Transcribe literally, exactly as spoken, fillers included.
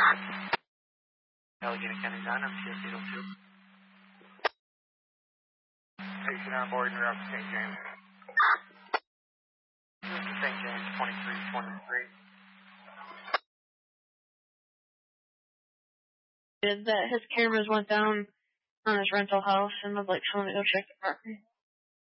Allegheny County nine, I'm C S eight oh two. Patient on board and route to Saint James. This is Saint James, twenty-three twenty-three. That his cameras went down on his rental house and would like someone to go check the property.